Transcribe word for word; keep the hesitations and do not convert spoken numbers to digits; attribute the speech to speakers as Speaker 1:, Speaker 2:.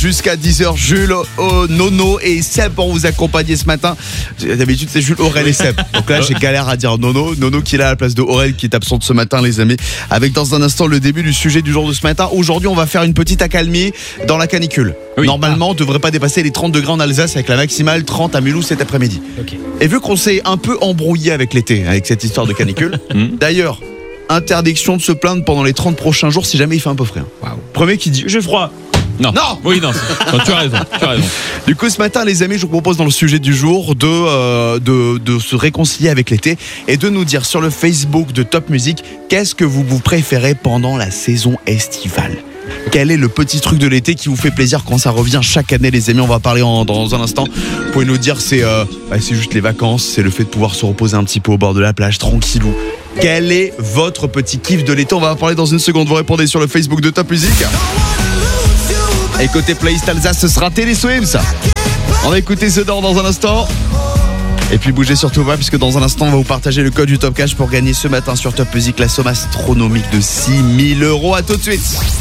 Speaker 1: Jusqu'à dix heures, Jules, oh, Nono et Seb pour vous accompagner ce matin. D'habitude, c'est Jules, Aurel et Seb. Donc là, j'ai galère à dire Nono. Nono qui est là à la place de Aurel qui est absente ce matin, les amis. Avec dans un instant le début du sujet du jour de ce matin. Aujourd'hui, on va faire une petite accalmie dans la canicule. Oui. Normalement, on ne devrait pas dépasser les trente degrés en Alsace avec la maximale trente à Mulhouse cet après-midi. Okay. Et vu qu'on s'est un peu embrouillé avec l'été, avec cette histoire de canicule, d'ailleurs, interdiction de se plaindre pendant les trente prochains jours si jamais il fait un peu frais. Wow. Premier qui dit j'ai froid.
Speaker 2: Non.
Speaker 1: Non.
Speaker 2: Oui, non. non tu as raison. Tu as raison.
Speaker 1: Du coup, ce matin, les amis, je vous propose dans le sujet du jour de, euh, de, de se réconcilier avec l'été et de nous dire sur le Facebook de Top Music qu'est-ce que vous vous préférez pendant la saison estivale. Quel est le petit truc de l'été qui vous fait plaisir quand ça revient chaque année, les amis? On va parler en, dans un instant. Vous pouvez nous dire c'est, euh, bah, c'est juste les vacances, c'est le fait de pouvoir se reposer un petit peu au bord de la plage, tranquillou. Quel est votre petit kiff de l'été? On va en parler dans une seconde. Vous répondez sur le Facebook de Top Music. Et côté playlist Alsace, ce sera Télé Swim, ça. On va écouter The Door dans un instant. Et puis bougez surtout pas, puisque dans un instant, on va vous partager le code du Top Cash pour gagner ce matin sur Top Music la somme astronomique de six mille euros. À tout de suite.